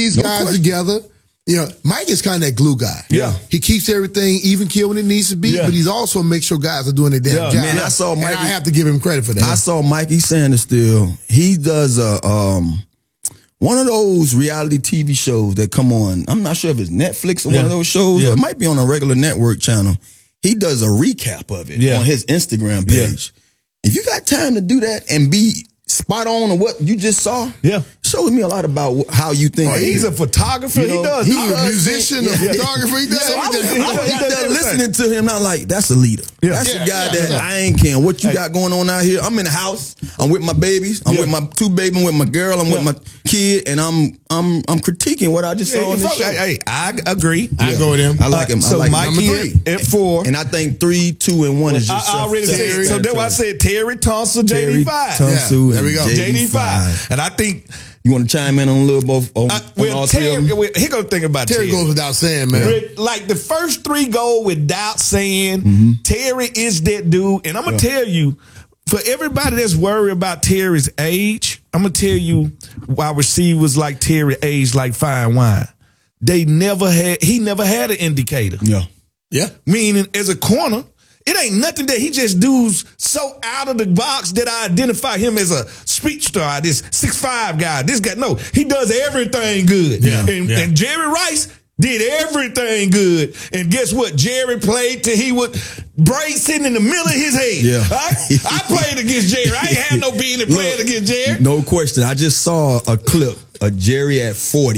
these guys together. You know, Mike is kind of that glue guy. Yeah. He keeps everything even keel when it needs to be, but he's also makes sure guys are doing their damn job. Man, I saw Mike. I have to give him credit for that. I saw Mikey Sanderstill. He does one of those reality TV shows that come on. I'm not sure if it's Netflix or one of those shows. Or it might be on a regular network channel. He does a recap of it on his Instagram page. If you got time to do that and be spot on what you just saw, shows me a lot about how you think. He's a photographer. You know, he's a musician, a photographer. He does everything. I was listening to him, not like, that's a leader. That's a guy that I ain't caring what you got going on out here. I'm in the house. I'm with my babies. I'm with my 2 babies. I'm with my girl. I'm with my kid, and I'm critiquing what I just saw on this show. Hey, I agree. I go with him. I like him. So I like Mikey at 4, and I think 3, 2, and 1 is just. I already said. So that's why I said Terry, Tunsil, JD5. There we go. JD5, and I think. You want to chime in on a little both on all three of them? Here go the thing about Terry. Terry goes without saying, man. Like the first 3 go without saying. Terry is that dude, and I'm gonna tell you, for everybody that's worried about Terry's age, I'm gonna tell you why receivers like Terry age like fine wine. He never had an indicator. Yeah. Meaning as a corner, it ain't nothing that he just does so out of the box that I identify him as a speech star, this 6'5" guy. This guy, no, he does everything good. And Jerry Rice did everything good. And guess what? Jerry played till he would braid sitting in the middle of his head. I played against Jerry. I ain't had no business playing against Jerry. No question. I just saw a clip of Jerry at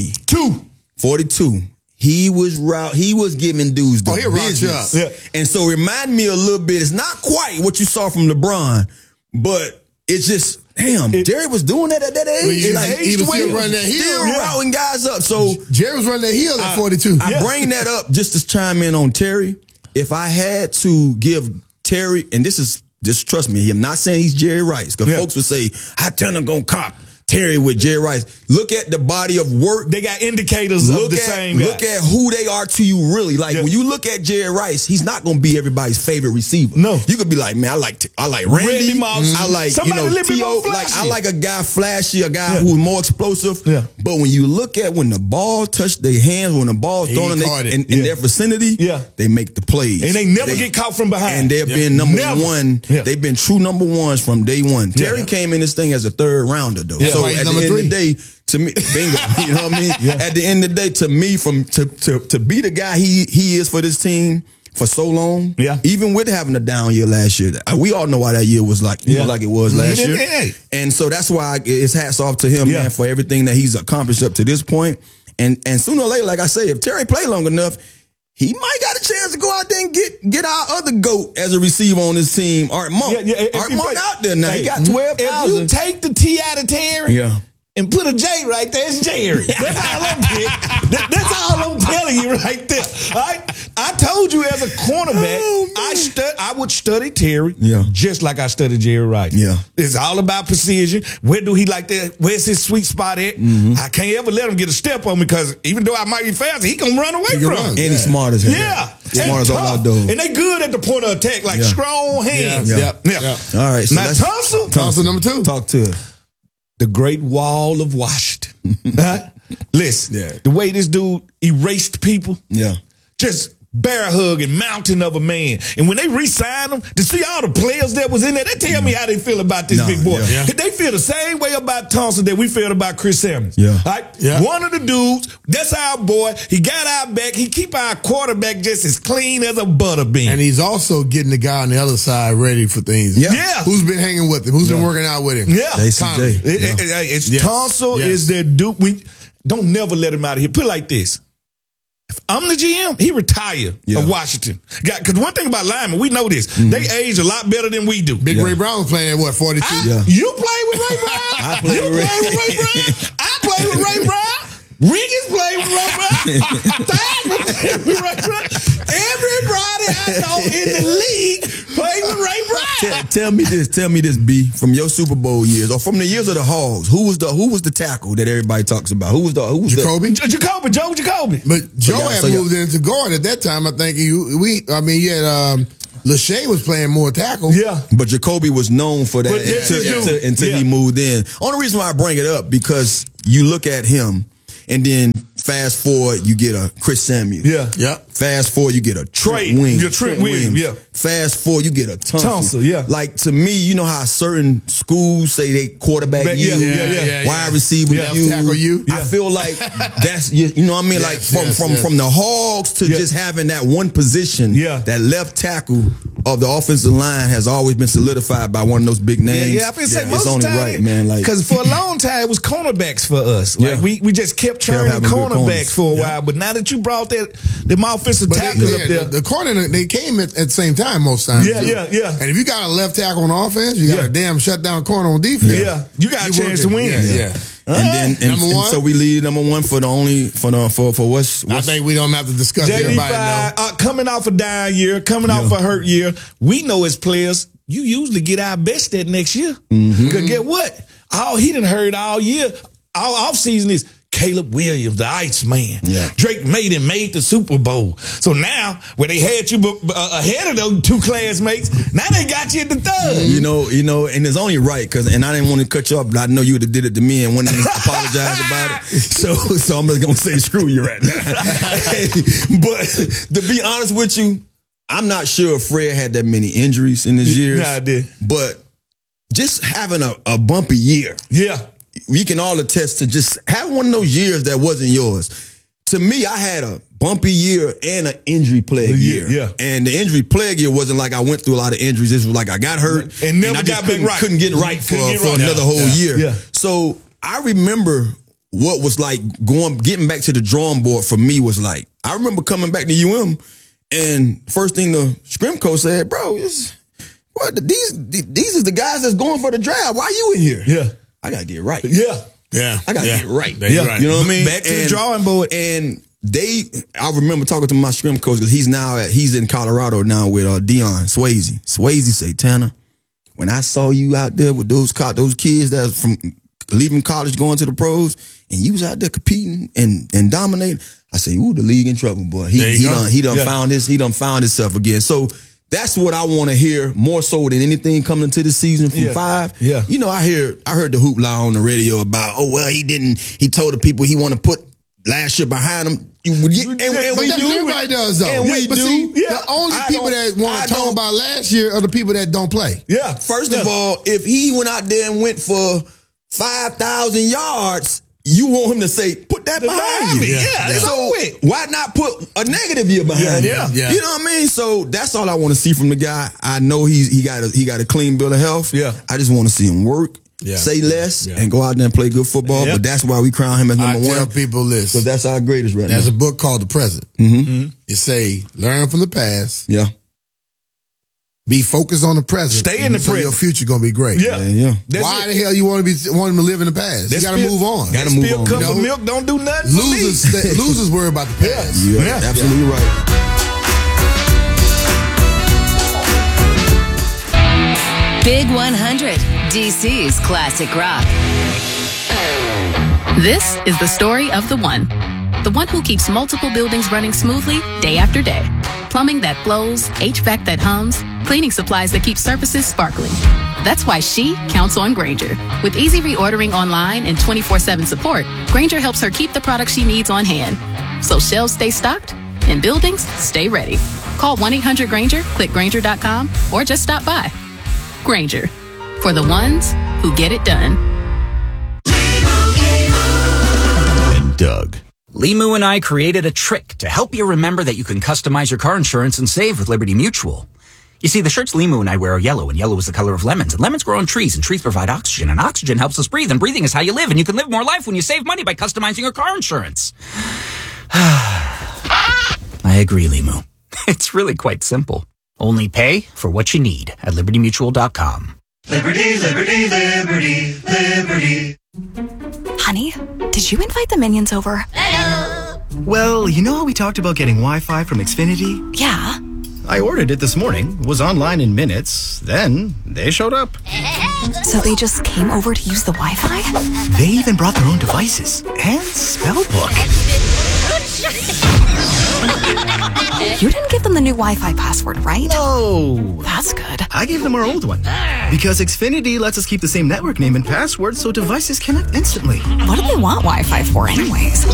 42. He was giving dudes the business. And so remind me a little bit. It's not quite what you saw from LeBron, but it's just, Jerry was doing that at that age. He was still running that hill. Still routing guys up. So Jerry was running that hill at 42. I bring that up just to chime in on Terry. If I had to give Terry, and just trust me, I'm not saying he's Jerry Rice, because folks would say, how Turner gonna cop Terry with Jerry Rice? Look at the body of work. They got indicators of the same guy. Look at who they are to you, really. Like when you look at Jerry Rice, he's not going to be everybody's favorite receiver. No, you could be like, man, I like Randy Moss. I like T.O. Like I like a guy flashy, a guy who's more explosive. But when you look at when the ball touched their hands, when the ball thrown in their vicinity, they make the plays, and they never get caught from behind. And they've been number one. They've been true number ones from day one. Terry came in this thing as a third rounder though. So at the end of the day, to me, bingo, you know what I mean? At the end of the day, to me, to be the guy he is for this team for so long, even with having a down year last year, we all know why that year was like, like it was last year. And so that's why it's hats off to him, man, for everything that he's accomplished up to this point. And sooner or later, like I say, if Terry play long enough, he might got a chance to go out there and get our other GOAT as a receiver on this team, Art Monk. Art Monk out there now. He got 12,000. If you take the T out of Terry and put a J right there, it's Jerry. That's all I'm telling you right there. I told you as a cornerback, I would study Terry just like I studied Jerry Rice. It's all about precision. Where do he like that? Where's his sweet spot at? I can't ever let him get a step on me, because even though I might be fast, he can run away from him. And he's smart as hell. Smart as all outdoors. And they good at the point of attack, like strong hands. All right. So now Tunsil number 2. Talk to us. The Great Wall of Washington. Listen, the way this dude erased people, just bear hug and mountain of a man. And when they re-signed him, to see all the players that was in there, they tell me how they feel about this big boy. They feel the same way about Tunsil that we feel about Chris Simmons. One of the dudes, that's our boy. He got our back. He keep our quarterback just as clean as a butter bean. And he's also getting the guy on the other side ready for things. Who's been hanging with him? Who's been working out with him? It's Tunsil is the dude. We don't never let him out of here. Put it like this. If I'm the GM, he retired of Washington. Because one thing about linemen, we know this. They age a lot better than we do. Big Ray Brown was playing at what, 42? You play with Ray Brown? I play with Ray Brown. I play with Ray Brown. Riggins played with Ray Brown. Everybody I know in the league played with Ray Brown. Tell me this, B, from your Super Bowl years or from the years of the Hogs, who was the tackle that everybody talks about? Who was Jacoby? Joe Jacoby. But Joe had moved into guard at that time. I think you had Lachey was playing more tackle. But Jacoby was known for that until he moved in. Only reason why I bring it up, because you look at him, And then fast forward, you get a Chris Samuels. Yeah. Yep. Fast forward, you get a Trey Williams. Trent Williams. Yeah. Fast forward, you get a Tunsil. Yeah. Like, to me, you know how certain schools say they quarterback you, wide receiver you. Tackle you. I feel like that's, you know what I mean? Like, from the Hogs to just having that one position, that left tackle of the offensive line has always been solidified by one of those big names. Yeah, I've been saying it's only right, man. Like, because for a long time it was cornerbacks for us. Like we just kept churning cornerbacks for a while. But now that you brought them offensive tackles up there, the corner they came at the same time most times. Yeah. And if you got a left tackle on offense, you got a damn shutdown corner on defense. Yeah, you got a chance to win. Yeah. And number one. So we lead number one for what's I think we don't have to discuss JV5 coming off a down year, coming off a hurt year. We know as players, you usually get our best that next year. Because get what? All he done heard all year, all offseason is Caleb Williams, the Iceman. Yeah. Drake made the Super Bowl. So now, when they had you ahead of those two classmates, now they got you at the third. You know, and it's only right, and I didn't want to cut you off, but I know you would have did it to me and wouldn't apologize about it. So I'm just going to say screw you right now. But to be honest with you, I'm not sure if Fred had that many injuries in his years. Yeah, I did. But just having a bumpy year. Yeah. We can all attest to just having one of those years that wasn't yours. To me, I had a bumpy year and an injury plague year. Yeah. And the injury plague year wasn't like I went through a lot of injuries. This was like I got hurt and never I just got back right. Couldn't get right for another whole year. Yeah. So I remember what was like getting back to the drawing board for me was like, I remember coming back to UM and first thing the scrim coach said, bro, these is the guys that's going for the draft. Why you in here? Yeah. I gotta get right. Yeah. I gotta get right. Right. You know what I mean? Back to the drawing board. And I remember talking to my scrim coach because he's in Colorado now with Deion Swayze. Swayze say, Tanner, when I saw you out there with those kids that's from leaving college going to the pros, and you was out there competing and dominating, I say, ooh, the league in trouble, boy. He done found himself again. So that's what I want to hear more so than anything coming into the season from 5. Yeah. You know, I heard the hoopla on the radio about, he told the people he want to put last year behind him. Everybody does though. And we do. The only people that want to talk about last year are the people that don't play. Yeah. First of all, if he went out there and went for 5,000 yards, you want him to say, put that behind you. So why not put a negative year behind you? Yeah. You know what I mean? So that's all I want to see from the guy. I know he got a clean bill of health. Yeah. I just want to see him work, say less, and go out there and play good football. But that's why we crown him as number one. I tell people this. So that's our greatest right now. There's a book called The Present. It say, learn from the past. Yeah. Be focused on the present. Stay in the present. Your future gonna be great. Yeah. Why the hell you want him to live in the past? You gotta move on. Gotta move on. Cup of milk don't do nothing. Losers worry about the past. You're absolutely right. Big 100, DC's classic rock. This is the story of the one who keeps multiple buildings running smoothly day after day. Plumbing that flows, HVAC that hums, cleaning supplies that keep surfaces sparkling. That's why she counts on Grainger. With easy reordering online and 24/7 support, Grainger helps her keep the products she needs on hand. So shelves stay stocked and buildings stay ready. Call 1-800-GRAINGER, click Grainger.com, or just stop by. Grainger, for the ones who get it done. And Doug. Limu and I created a trick to help you remember that you can customize your car insurance and save with Liberty Mutual. You see, the shirts Limu and I wear are yellow, and yellow is the color of lemons, and lemons grow on trees, and trees provide oxygen, and oxygen helps us breathe, and breathing is how you live, and you can live more life when you save money by customizing your car insurance. I agree, Limu. It's really quite simple. Only pay for what you need at libertymutual.com. Liberty, liberty, liberty, liberty. Honey, did you invite the minions over? Hello. Well, you know how we talked about getting Wi-Fi from Xfinity? Yeah. I ordered it this morning, was online in minutes, then they showed up. So they just came over to use the Wi-Fi? They even brought their own devices and spell book. You didn't give them the new Wi-Fi password, right? No. That's good. I gave them our old one. Because Xfinity lets us keep the same network name and password so devices connect instantly. What do they want Wi-Fi for anyways?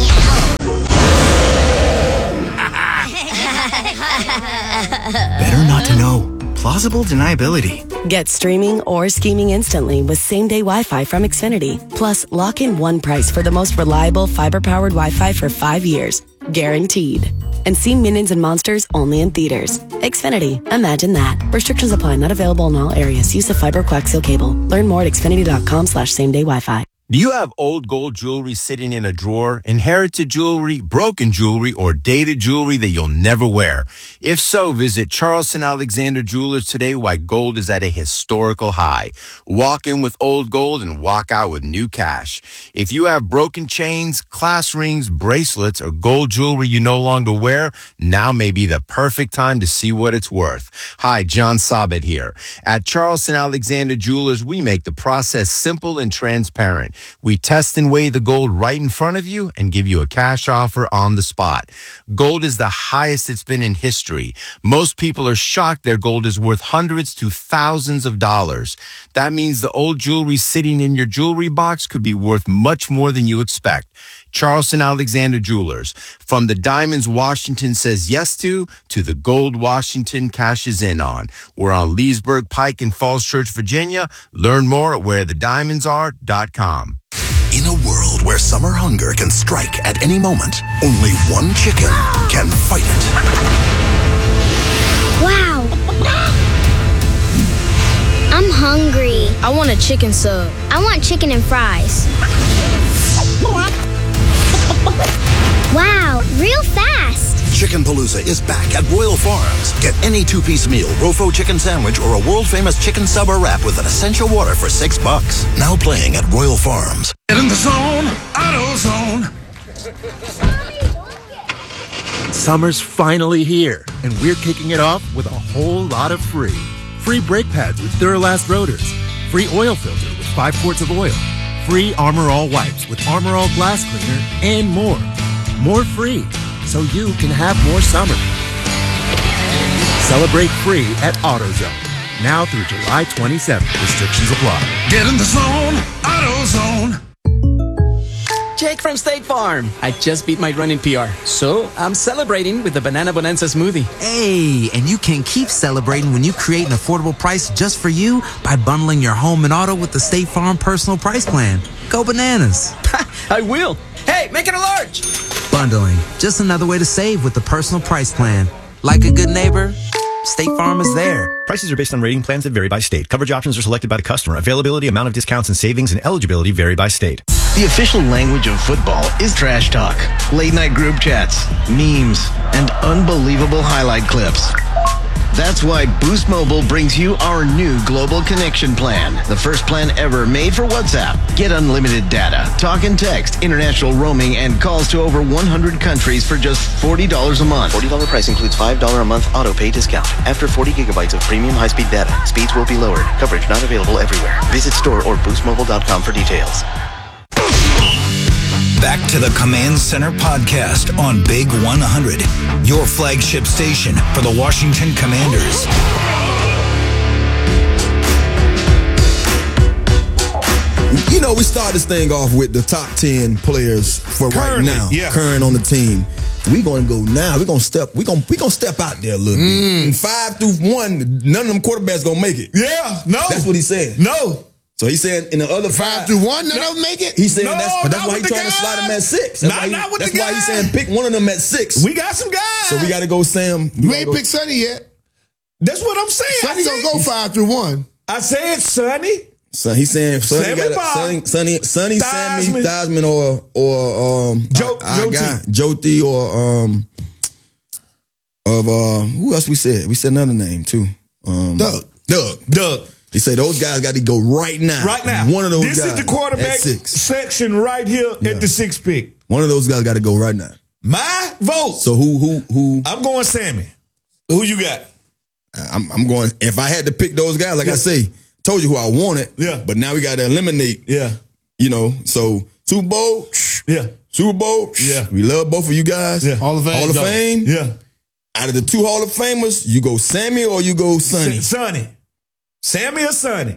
Better not to know. Plausible deniability. Get streaming or scheming instantly with same-day Wi-Fi from Xfinity. Plus, lock in one price for the most reliable fiber-powered Wi-Fi for 5 years. Guaranteed. And see Minions and Monsters only in theaters. Xfinity. Imagine that. Restrictions apply. Not available in all areas. Use of fiber coaxial cable. Learn more at xfinity.com/same-day Wi-Fi. Do you have old gold jewelry sitting in a drawer, inherited jewelry, broken jewelry, or dated jewelry that you'll never wear? If so, visit Charleston Alexander Jewelers today while gold is at a historical high. Walk in with old gold and walk out with new cash. If you have broken chains, class rings, bracelets, or gold jewelry you no longer wear, now may be the perfect time to see what it's worth. Hi, John Sabet here. At Charleston Alexander Jewelers, we make the process simple and transparent. We test and weigh the gold right in front of you and give you a cash offer on the spot. Gold is the highest it's been in history. Most people are shocked their gold is worth hundreds to thousands of dollars. That means the old jewelry sitting in your jewelry box could be worth much more than you expect. Charleston Alexander Jewelers. From the diamonds Washington says yes to the gold Washington cashes in on. We're on Leesburg Pike in Falls Church, Virginia. Learn more at wherethediamondsare.com. In a world where summer hunger can strike at any moment, only one chicken can fight it. Wow. I'm hungry. I want a chicken sub. I want chicken and fries. Wow, real fast. Chicken Palooza is back at Royal Farms. Get any two-piece meal, Rofo chicken sandwich, or a world-famous chicken sub or wrap with an essential water for $6. Now playing at Royal Farms. Get in the zone, AutoZone. Summer's finally here, and we're kicking it off with a whole lot of free. Free brake pads with Duralast rotors. Free oil filter with 5 quarts of oil. Free Armor All wipes with Armor All glass cleaner, and more. More free, so you can have more summer. Celebrate free at AutoZone. Now through July 27th. Restrictions apply. Get in the zone, AutoZone. Jake from State Farm. I just beat my running PR, so I'm celebrating with the Banana Bonanza smoothie. Hey, and you can keep celebrating when you create an affordable price just for you by bundling your home and auto with the State Farm Personal Price Plan. Go bananas. I will. Hey, make it a large. Bundling, just another way to save with the Personal Price Plan. Like a good neighbor, State Farm is there. Prices are based on rating plans that vary by state. Coverage options are selected by the customer. Availability, amount of discounts and savings, and eligibility vary by state. The official language of football is trash talk, late night group chats, memes, and unbelievable highlight clips. That's why Boost Mobile brings you our new Global Connection Plan, the first plan ever made for WhatsApp. Get unlimited data, talk and text, international roaming, and calls to over 100 countries for just $40 a month. $40 price includes $5 a month auto pay discount. After 40 gigabytes of premium high-speed data, speeds will be lowered. Coverage not available everywhere. Visit store or boostmobile.com for details. Back to the Command Center podcast on Big 100, your flagship station for the Washington Commanders. You know, we start this thing off with the top 10 players for Currently, right now, yeah. current on the team. We're gonna go now. We're gonna step out there a little bit. And 5 through 1, none of them quarterbacks gonna make it. Yeah, no. That's what he said. No. So he said in the other 5 through 1, none of them make it? He said No, that's not why with he's the trying to slide guys. him at 6. Not with that's the why he's guys. saying pick one of them at 6. We got some guys. So we got to go, Sam. You ain't picked Sonny yet. That's what I'm saying. Sonny gonna go 5 through 1. I said Sonny. So he's saying Sonny Sammy got Bob. Sammy, Theismann. Theismann, or Joti, or who else we said? We said another name too. Doug. He said those guys got to go right now. Right now. One of those This guys is the quarterback at 6. section right here at the 6th pick. One of those guys got to go right now. My vote. So who? I'm going Sammy. Who you got? I'm going. If I had to pick those guys, like I say, told you who I wanted. Yeah. But now we got to eliminate. Yeah. You know. So Super Bowl. Yeah. Super Bowl. Yeah. We love both of you guys. Yeah. Hall of Fame. Hall of Fame. Yeah. Out of the two Hall of Famers, you go Sammy or you go Sonny? Sonny. Sammy or Sonny?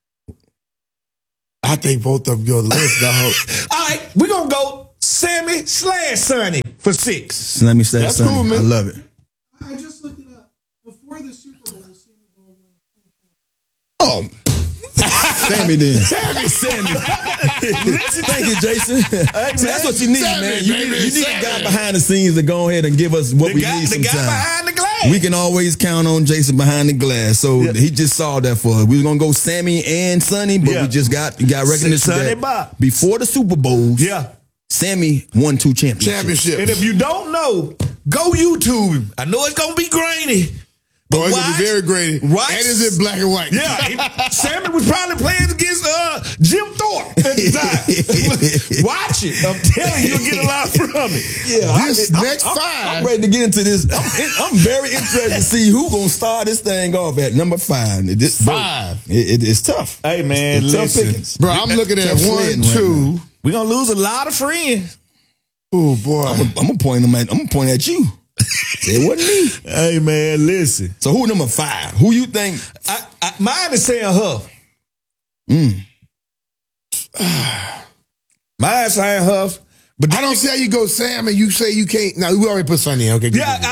I think both of them go to the list, dog. All right, we're going to go Sammy/Sonny for 6. Sammy/Sonny. That's cool, man. I love it. I just looked it up. Before the Super Bowl, Oh, Sammy then. Sammy. Thank you, Jason. That's what you need, man. You need a guy behind the scenes to go ahead and give us what we need sometimes. The guy behind the glass. We can always count on Jason behind the glass. So he just saw that for us. We were going to go Sammy and Sonny, but we just got recognition that before the Super Bowls, Sammy won 2 championships. And if you don't know, go YouTube him. I know it's going to be grainy. But it's going to be very grainy. Right? And it's in black and white. Yeah. Sammy was probably playing against Jim Thorpe at the time. Watch it. I'm telling you, you'll get a lot from it. Yeah. Next 5. I'm ready to get into this. I'm very interested to see who's going to start this thing off at number 5. 5. It's tough. Hey, man, listen. Tough bro, I'm looking at 1, 2. We're going to lose a lot of friends. Oh, boy. I'm going to point at you. It wasn't me. Hey, man, listen. So who number 5? Who you think? Mine is saying Huff. Mine's saying Huff. But I don't see how you go Sam and you say you can't. No, we already put Sonny in. Okay.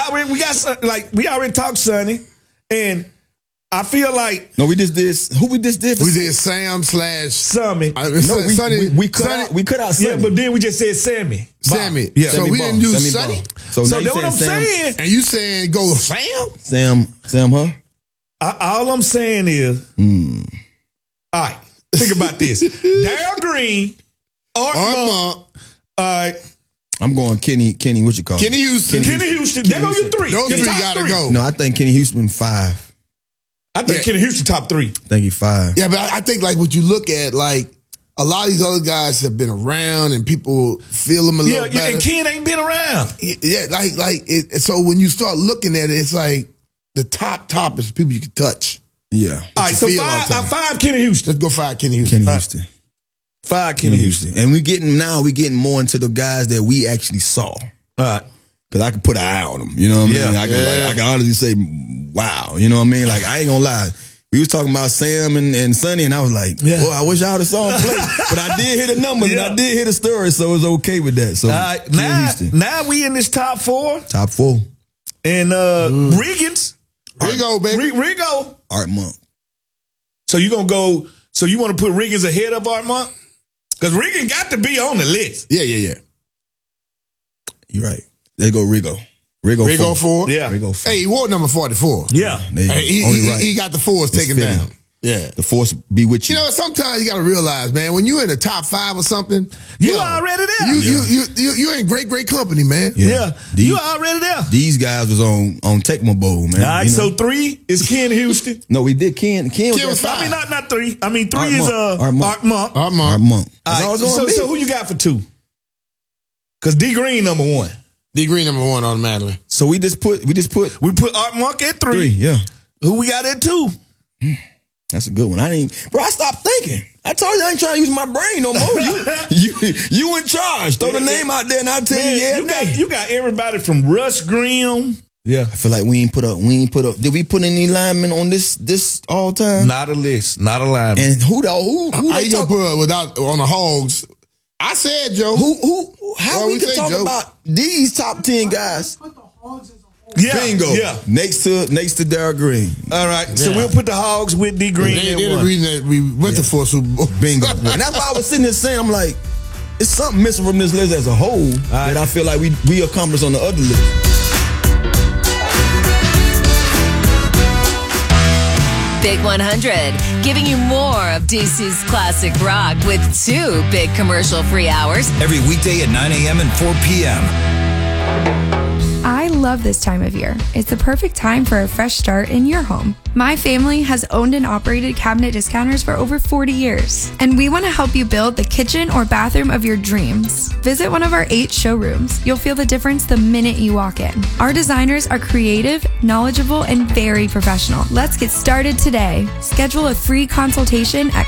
We already talked Sonny. And I feel like. No, we just did. Who we just did? We did Sam/Sonny. No, we cut out Sonny. Yeah, but then we just said Sammy. Sammy. Yeah. So we didn't do Sonny. So that's what I'm saying. And you saying go Sam? Sam, huh? All I'm saying is, all right, think about this. Darryl Green, Art Monk. All right. I'm going Kenny, what you call Kenny Houston. Kenny Houston. There go your 3. Those 3 gotta go. No, I think Kenny Houston 5. I think Kenny Houston top 3. I think he's 5. Yeah, but I think like what you look at, like a lot of these other guys have been around and people feel them a little better. Yeah, and Ken ain't been around. Yeah, so when you start looking at it, it's like the top is people you can touch. Yeah. All right, so 5 Kenny Houston. Let's go 5 Kenny Houston. Kenny Houston. 5 Kenny Houston. And we getting more into the guys that we actually saw. All right. Because I could put an eye on them. You know what I mean? I can honestly say, wow. You know what I mean? Like, I ain't gonna lie. We was talking about Sam and Sonny, and I was like, well, I wish I would have saw him play. But I did hear the numbers, and I did hear the story, so it was okay with that. So now we in this top 4. Top 4. And Riggins. Rigo, baby. Rigo. Art Monk. So you gonna go, so you want to put Riggins ahead of Art Monk? Because Riggins got to be on the list. Yeah. You're right. There go Rigo. Rigo 4? Yeah. Rigo 4. Hey, he wore number 44. Yeah. He got the 4s taken down. Yeah. The force be with you. You know, sometimes you got to realize, man, when you're in the top 5 or something, you already there. You're in great company, man. Yeah. You already there. These guys was on Tecmo Bowl, man. All right, so 3 is Ken Houston. No, we did Ken was 5. I mean, not 3. I mean, 3 is Art Monk. Art Monk. So who you got for 2? Because D Green number 1. D Green number 1 automatically. So we put Art Monk at 3. Yeah. Who we got at 2? That's a good one. I stopped thinking. I told you I ain't trying to use my brain no more. You in charge. Throw the name out there and I'll tell you. You got everybody from Russ Grimm. Yeah. I feel like we ain't put up. Did we put any linemen on this all time? Not a list. Not a lineman. And who they talk put without on the Hogs? I said, Joe. How we can talk about these top 10 guys? Yeah, bingo. Yeah. Next to Darryl Green. All right. Yeah. So we'll put the Hogs with D Green. They're the reason that we went to 4 Super Bowl. Bingo. And that's why I was sitting there saying, I'm like, it's something missing from this list as a whole that I feel like we accomplished on the other list. Big 100, giving you more of DC's classic rock with 2 big commercial-free hours. Every weekday at 9 a.m. and 4 p.m. I love this time of year. It's the perfect time for a fresh start in your home. My family has owned and operated Cabinet Discounters for over 40 years, and we want to help you build the kitchen or bathroom of your dreams. Visit one of our 8 showrooms. You'll feel the difference the minute you walk in. Our designers are creative, knowledgeable, and very professional. Let's get started today. Schedule a free consultation at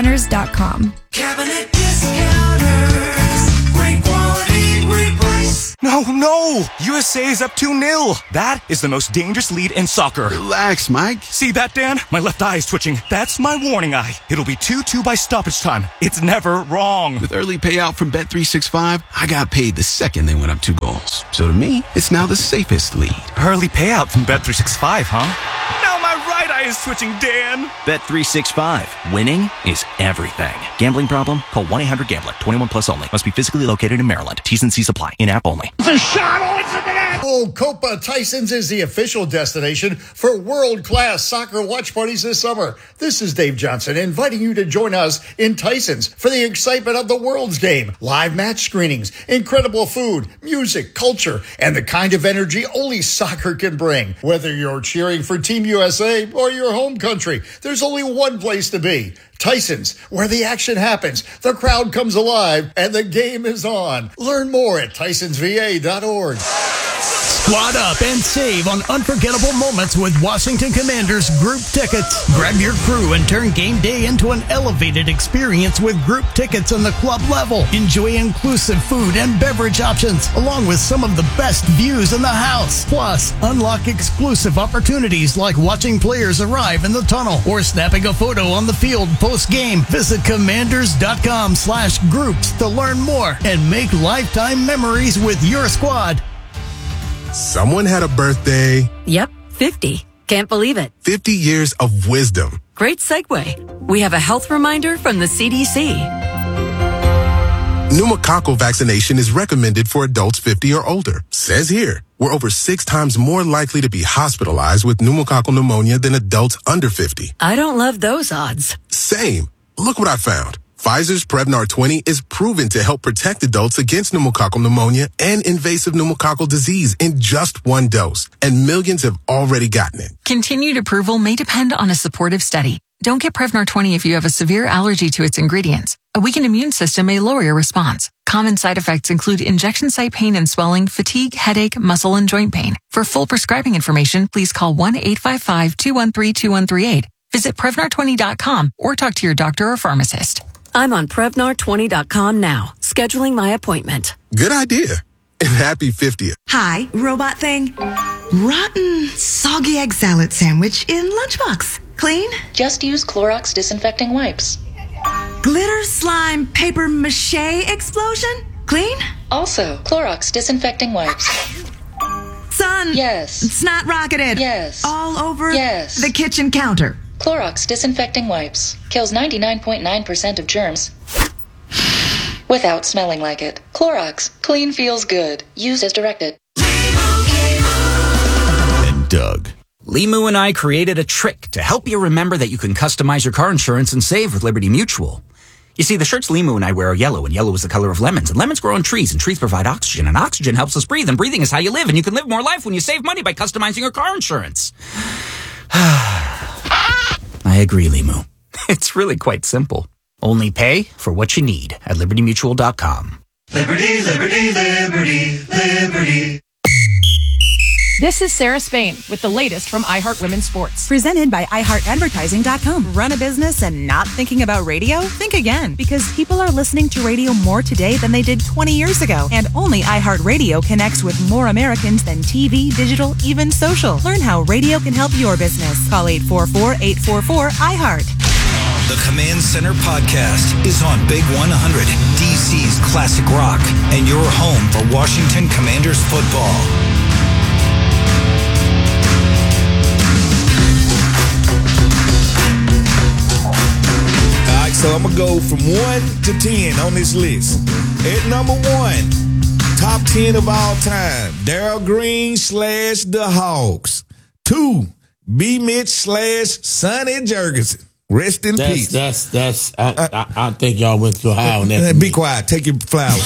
CabinetDiscounters.com. Cabinet Discounters. Great quality, great price. No! USA is up 2-0. That is the most dangerous lead in soccer. Relax, Mike. See that, Dan? My left eye is twitching. That's my warning eye. It'll be 2-2 by stoppage time. It's never wrong. With early payout from Bet365, I got paid the second they went up 2 goals. So to me, it's now the safest lead. Early payout from Bet365, huh? Now my right eye is twitching, Dan. Bet365. Winning is everything. Gambling problem? Call 1-800-GAMBLER. 21 plus only. Must be physically located in Maryland. T's and C's apply. In-app only. The shot into the net! Oh, Copa Tysons is the official destination for world-class soccer watch parties this summer. This is Dave Johnson inviting you to join us in Tysons for the excitement of the world's game. Live match screenings, incredible food, music, culture, and the kind of energy only soccer can bring. Whether you're cheering for Team USA or your home country, there's only one place to be. Tysons, where the action happens, the crowd comes alive, and the game is on. Learn more at TysonsVA.org. Squad up and save on unforgettable moments with Washington Commanders group tickets. Grab your crew and turn game day into an elevated experience with group tickets on the club level. Enjoy inclusive food and beverage options, along with some of the best views in the house. Plus, unlock exclusive opportunities like watching players arrive in the tunnel or snapping a photo on the field post-game. Visit commanders.com/groups to learn more and make lifetime memories with your squad. Someone had a birthday. Yep, 50. Can't believe it. 50 years of wisdom. Great segue. We have a health reminder from the CDC. Pneumococcal vaccination is recommended for adults 50 or older. Says here, we're over 6 times more likely to be hospitalized with pneumococcal pneumonia than adults under 50. I don't love those odds. Same. Look what I found. Pfizer's Prevnar 20 is proven to help protect adults against pneumococcal pneumonia and invasive pneumococcal disease in just 1 dose, and millions have already gotten it. Continued approval may depend on a supportive study. Don't get Prevnar 20 if you have a severe allergy to its ingredients. A weakened immune system may lower your response. Common side effects include injection site pain and swelling, fatigue, headache, muscle, and joint pain. For full prescribing information, please call 1-855-213-2138. Visit Prevnar20.com or talk to your doctor or pharmacist. I'm on Prevnar20.com now, scheduling my appointment. Good idea. And happy 50th. Hi, robot thing. Rotten, soggy egg salad sandwich in lunchbox. Clean? Just use Clorox disinfecting wipes. Glitter slime paper mache explosion? Clean? Also, Clorox disinfecting wipes. Son. Yes. Snot rocketed. Yes. All over yes. the kitchen counter. Clorox disinfecting wipes. Kills 99.9% of germs without smelling like it. Clorox. Clean feels good. Used as directed. And Doug. Limu and I created a trick to help you remember that you can customize your car insurance and save with Liberty Mutual. You see, the shirts Limu and I wear are yellow, and yellow is the color of lemons, and lemons grow on trees, and trees provide oxygen, and oxygen helps us breathe, and breathing is how you live, and you can live more life when you save money by customizing your car insurance. I agree, Limu. It's really quite simple. Only pay for what you need at LibertyMutual.com. Liberty, liberty, liberty, liberty. This is Sarah Spain with the latest from iHeart Women's Sports. Presented by iHeartAdvertising.com. Run a business and not thinking about radio? Think again, because people are listening to radio more today than they did 20 years ago. And only iHeartRadio connects with more Americans than TV, digital, even social. Learn how radio can help your business. Call 844-844-iHeart. The Command Center podcast is on Big 100, DC's classic rock, and your home for Washington Commanders football. So I'm going to go from 1 to 10 on this list. At number 1, top 10 of all time, Darryl Green / the Hogs. 2, B. Mitch / Sonny Jurgensen. Rest in peace. I think y'all went too high on that. Be quiet. Take your flowers.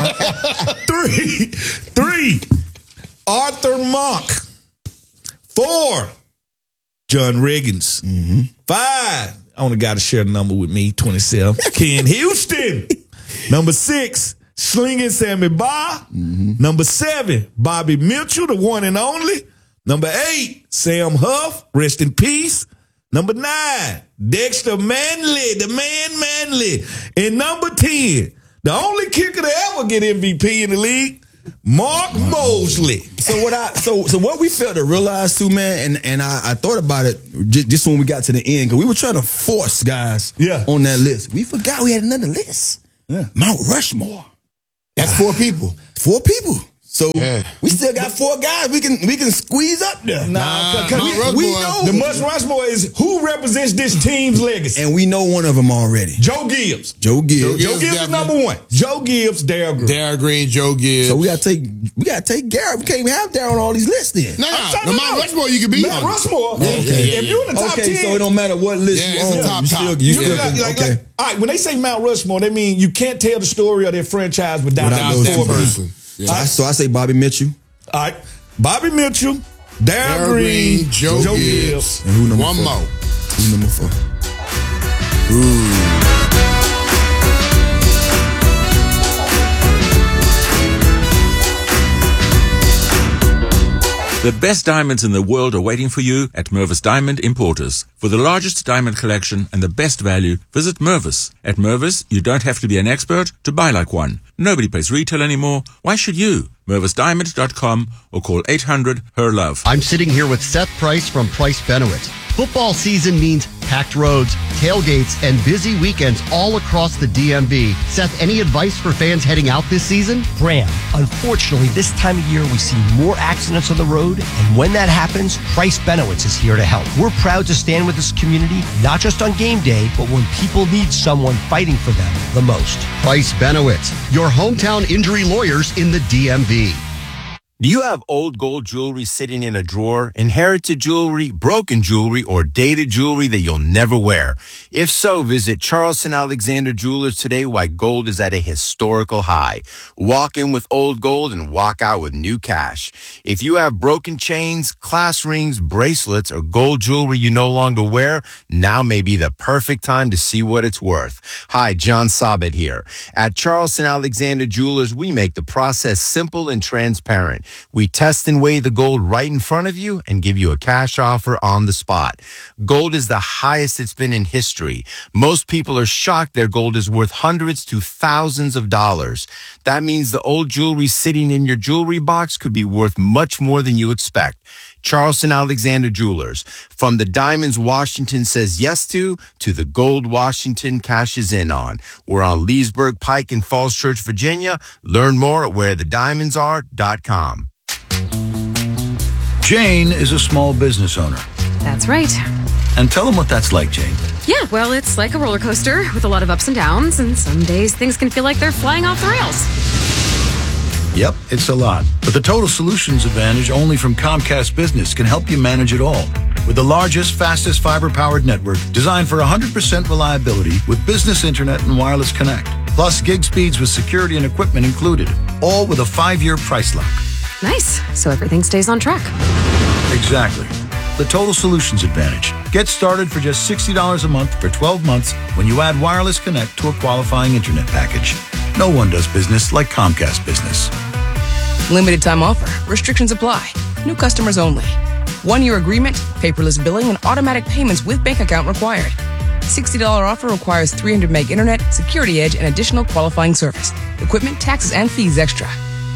3, Arthur Monk. 4, John Riggins. 5, I only got to share the number with me, 27. Ken Houston. Number 6, Slinging Sammy Barr. Number 7, Bobby Mitchell, the one and only. Number 8, Sam Huff, rest in peace. Number 9, Dexter Manley, the man Manley. And number 10, the only kicker to ever get MVP in the league, Mark Mosley. So what we failed to realize too, man, and I thought about it just when we got to the end, because we were trying to force guys on that list. We forgot we had another list. Yeah. Mount Rushmore. That's 4 people. 4 people. So we still got 4 guys we can squeeze up there. Nah, we know the Mount Rushmore is who represents this team's legacy. And we know one of them already. Joe Gibbs. Joe Gibbs is number 1. Joe Gibbs, Darryl Green. Darryl Green, Joe Gibbs. So we gotta take Garrett. We can't even have Darryl on all these lists then. No, Mount Rushmore you can be Mount on. Rushmore. If you're in the top 10. So it don't matter what list you on. Top. All right, when they say Mount Rushmore, they mean you can't tell the story of their franchise without those 4 person. Yeah. So I say Bobby Mitchell. All right, Bobby Mitchell, Darryl Green, Joe Gibbs. And who number 4? One more. Who number 4? The best diamonds in the world are waiting for you at Mervis Diamond Importers. For the largest diamond collection and the best value, visit Mervis. At Mervis, you don't have to be an expert to buy like one. Nobody pays retail anymore. Why should you? MervisDiamond.com or call 800-HER-LOVE. I'm sitting here with Seth Price from Price Benowitz. Football season means packed roads, tailgates, and busy weekends all across the DMV. Seth, any advice for fans heading out this season? Graham, unfortunately, this time of year we see more accidents on the road, and when that happens, Price Benowitz is here to help. We're proud to stand with this community, not just on game day, but when people need someone fighting for them the most. Price Benowitz, your hometown injury lawyers in the DMV. Do you have old gold jewelry sitting in a drawer, inherited jewelry, broken jewelry, or dated jewelry that you'll never wear? If so, visit Charleston Alexander Jewelers today while gold is at a historical high. Walk in with old gold and walk out with new cash. If you have broken chains, class rings, bracelets, or gold jewelry you no longer wear, now may be the perfect time to see what it's worth. Hi, John Sabat here. At Charleston Alexander Jewelers, we make the process simple and transparent. We test and weigh the gold right in front of you and give you a cash offer on the spot. Gold is the highest it's been in history. Most people are shocked their gold is worth hundreds to thousands of dollars. That means the old jewelry sitting in your jewelry box could be worth much more than you expect. Charleston Alexander Jewelers. From the diamonds Washington says yes to the gold Washington cashes in on. We're on Leesburg Pike in Falls Church, Virginia. Learn more at wherethediamondsare.com. Jane is a small business owner. That's right. And tell them what that's like, Jane. Yeah, well, it's like a roller coaster with a lot of ups and downs, and some days things can feel like they're flying off the rails. Yep, it's a lot. But the Total Solutions Advantage only from Comcast Business can help you manage it all. With the largest, fastest fiber-powered network designed for 100% reliability with business internet and wireless connect. Plus gig speeds with security and equipment included. All with a 5-year price lock. Nice. So everything stays on track. Exactly. The Total Solutions Advantage. Get started for just $60 a month for 12 months when you add wireless connect to a qualifying internet package. No one does business like Comcast Business. Limited time offer. Restrictions apply. New customers only. 1-year agreement, paperless billing, and automatic payments with bank account required. $60 offer requires 300 meg internet, security edge, and additional qualifying service. Equipment, taxes, and fees extra.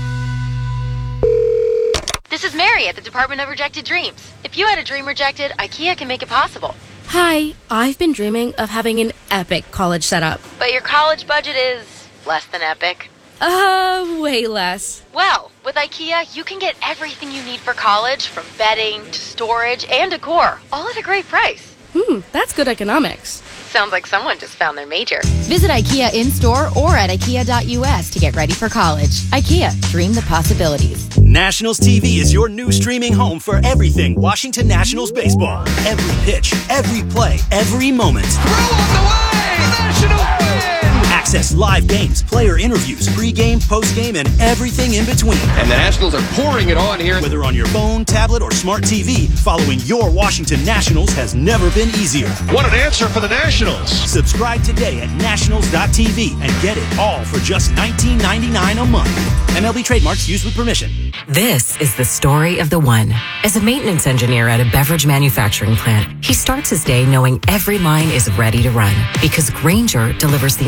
This is Mary at the Department of Rejected Dreams. If you had a dream rejected, IKEA can make it possible. Hi, I've been dreaming of having an epic college setup. But your college budget is less than epic. Way less. Well, with IKEA, you can get everything you need for college, from bedding to storage and decor, all at a great price. That's good economics. Sounds like someone just found their major. Visit IKEA in-store or at IKEA.us to get ready for college. IKEA, dream the possibilities. Nationals TV is your new streaming home for everything Washington Nationals baseball. Every pitch, every play, every moment. Throw on the way! Nationals win! Access live games, player interviews, pregame, postgame, and everything in between. And the Nationals are pouring it on here. Whether on your phone, tablet, or smart TV, following your Washington Nationals has never been easier. What an answer for the Nationals. Subscribe today at nationals.tv and get it all for just $19.99 a month. MLB trademarks used with permission. This is the story of the one. As a maintenance engineer at a beverage manufacturing plant, he starts his day knowing every line is ready to run because Grainger delivers the industrial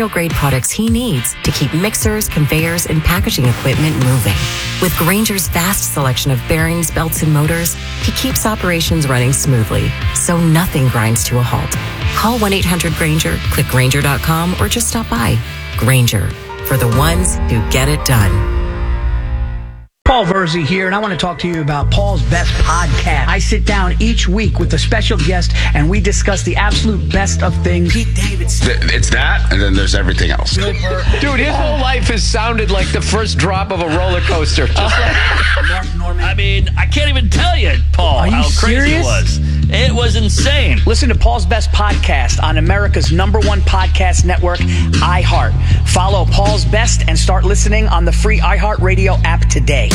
industrial-grade products he needs to keep mixers, conveyors, and packaging equipment moving. With Grainger's vast selection of bearings, belts, and motors, he keeps operations running smoothly, so nothing grinds to a halt. Call 1-800-GRAINGER, click Grainger.com, or just stop by. Grainger, for the ones who get it done. Paul Verzi here, and I want to talk to you about Paul's Best Podcast. I sit down each week with a special guest, and we discuss the absolute best of things. Pete Davidson. It's that, and then there's everything else. Dude, his whole life has sounded like the first drop of a roller coaster. Just Mark Norman. I mean, I can't even tell you, Paul, Are you how crazy serious? it was. It was insane. Listen to Paul's Best Podcast on America's #1 podcast network, iHeart. Follow Paul's Best and start listening on the free iHeartRadio app today.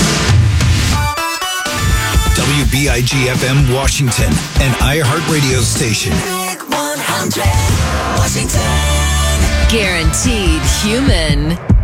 WBIG-FM Washington, an iHeartRadio station. Big 100, Washington. Guaranteed human.